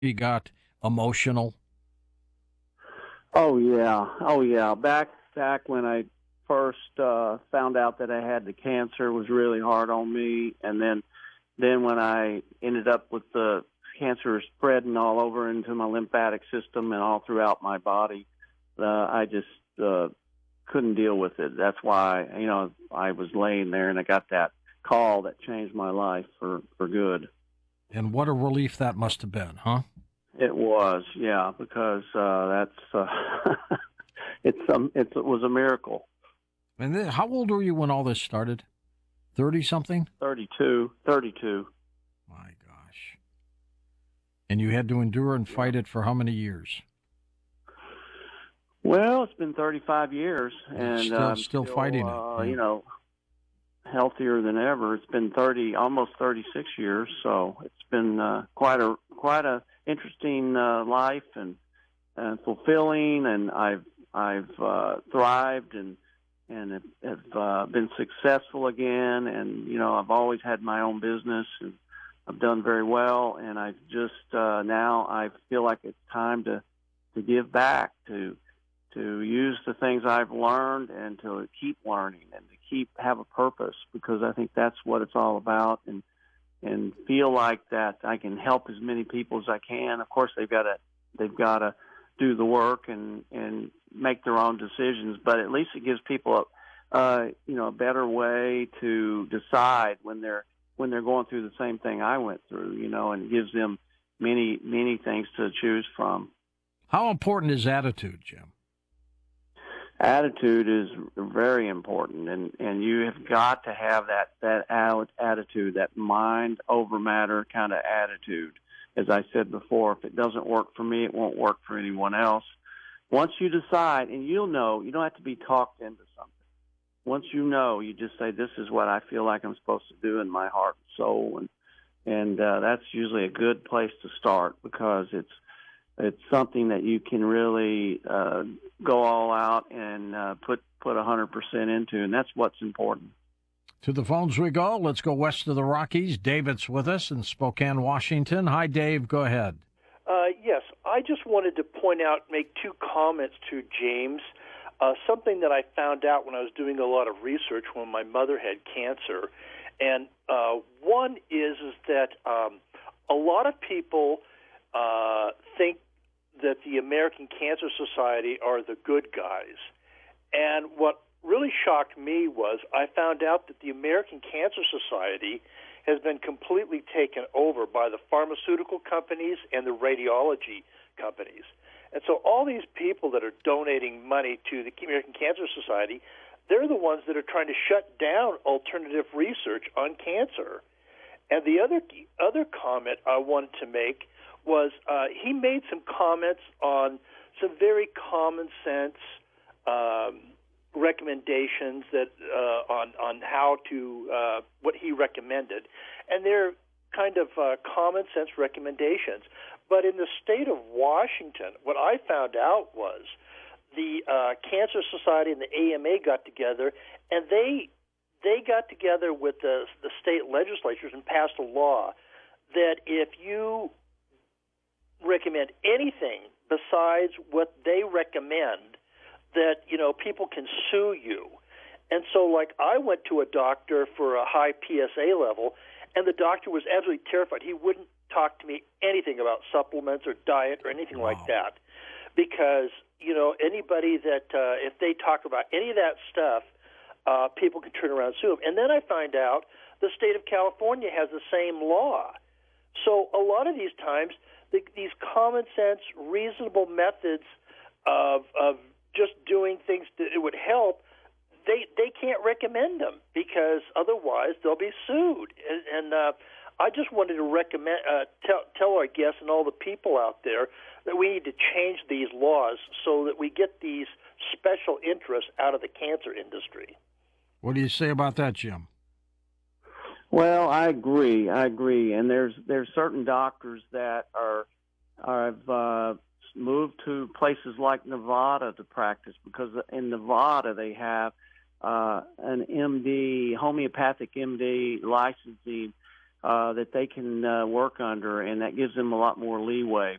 You got emotional. Oh yeah. Back when I first found out that I had the cancer, it was really hard on me, and then when I ended up with the cancer spreading all over into my lymphatic system and all throughout my body, I just couldn't deal with it. That's why I was laying there and I got that call that changed my life for good. And what a relief that must have been, huh? It was, yeah, because that's it was a miracle. And then, how old were you when all this started? 30-something? 32. My gosh. And you had to endure and fight it for how many years? Well, it's been 35 years, and still fighting it. Yeah. Healthier than ever. It's been almost 36 years, so it's been quite a interesting life and fulfilling, and I've thrived and have been successful again, and I've always had my own business and I've done very well, and I've just now I feel like it's time to give back, to use the things I've learned and to keep learning and to have a purpose, because I think that's what it's all about, and feel like that I can help as many people as I can. Of course, they've got to do the work and make their own decisions, but at least it gives people a better way to decide when they're going through the same thing I went through, and gives them many things to choose from. How important is attitude, Jim? Attitude is very important, and you have got to have that attitude, that mind over matter kind of attitude. As I said before, if it doesn't work for me, it won't work for anyone else. Once you decide, and you'll know, you don't have to be talked into something. Once you know, you just say, this is what I feel like I'm supposed to do in my heart and soul, and that's usually a good place to start, because it's something that you can really go all out and put 100% into, and that's what's important. To the phones we go. Let's go west of the Rockies. David's with us in Spokane, Washington. Hi, Dave. Go ahead. Yes, I just wanted to make two comments to James. Something that I found out when I was doing a lot of research when my mother had cancer, and one is that a lot of people think that the American Cancer Society are the good guys. And what really shocked me was I found out that the American Cancer Society has been completely taken over by the pharmaceutical companies and the radiology companies. And so all these people that are donating money to the American Cancer Society, they're the ones that are trying to shut down alternative research on cancer. And the other comment I wanted to make was he made some comments on some very common sense recommendations that on how to what he recommended, and they're kind of common sense recommendations. But in the state of Washington, what I found out was the Cancer Society and the AMA got together, and they got together with the state legislatures and passed a law that if you recommend anything besides what they recommend, that people can sue you. And so, like, I went to a doctor for a high PSA level, and the doctor was absolutely terrified. He wouldn't talk to me anything about supplements or diet or anything like that, because anybody that if they talk about any of that stuff, people can turn around and sue them. And then I find out the state of California has the same law. So a lot of these times, these common sense, reasonable methods of just doing things that it would help, they can't recommend them, because otherwise they'll be sued. And I just wanted to recommend tell our guests and all the people out there that we need to change these laws so that we get these special interests out of the cancer industry. What do you say about that, Jim? Well, I agree, and there's certain doctors that have moved to places like Nevada to practice, because in Nevada they have an MD, homeopathic MD licensing that they can work under, and that gives them a lot more leeway.